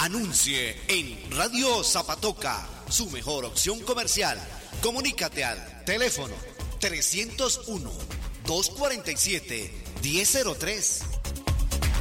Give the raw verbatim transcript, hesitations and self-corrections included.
Anuncie en Radio Zapatoca, su mejor opción comercial. Comunícate al teléfono trescientos uno, doscientos cuarenta y siete, diez cero tres